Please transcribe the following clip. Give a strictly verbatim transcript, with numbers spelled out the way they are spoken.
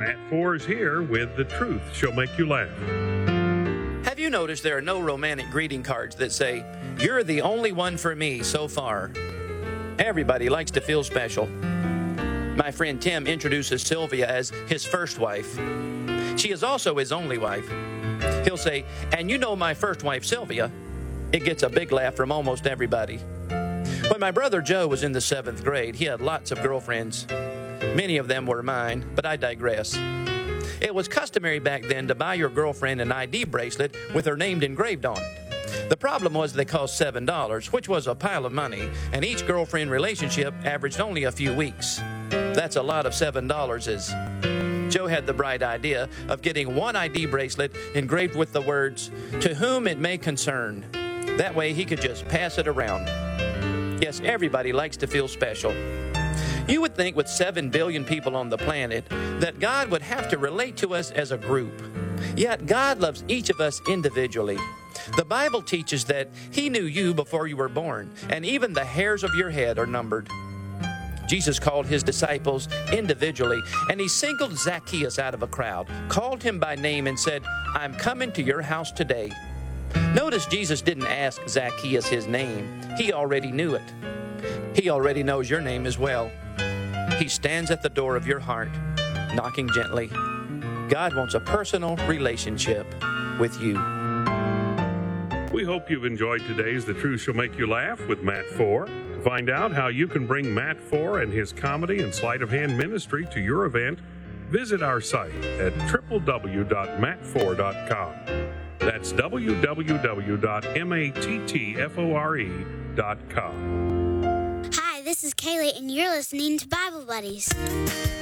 Matt Four is here with The Truth Shall Make You Laugh. Have you noticed there are no romantic greeting cards that say, "You're the only one for me so far"? Everybody likes to feel special. My friend Tim introduces Sylvia as his first wife. She is also his only wife. He'll say, "And you know my first wife, Sylvia." It gets a big laugh from almost everybody. When my brother Joe was in the seventh grade, he had lots of girlfriends. Many of them were mine, but I digress. It was customary back then to buy your girlfriend an I D bracelet with her name engraved on it. The problem was they cost seven dollars, which was a pile of money, and each girlfriend relationship averaged only a few weeks. That's a lot of seven dollars. Joe had the bright idea of getting one I D bracelet engraved with the words, "To whom it may concern." That way he could just pass it around. Yes, everybody likes to feel special. You would think with seven billion people on the planet that God would have to relate to us as a group. Yet God loves each of us individually. The Bible teaches that He knew you before you were born, and even the hairs of your head are numbered. Jesus called His disciples individually, and He singled Zacchaeus out of a crowd, called him by name, and said, "I'm coming to your house today." Notice Jesus didn't ask Zacchaeus his name. He already knew it. He already knows your name as well. He stands at the door of your heart, knocking gently. God wants a personal relationship with you. We hope you've enjoyed today's The Truth Shall Make You Laugh with Matt Four. To find out how you can bring Matt Four and his comedy and sleight of hand ministry to your event, visit our site at w w w dot matt four dot com. That's w w w dot mattfore dot com. Hi, this is Kaylee, and you're listening to Bible Buddies.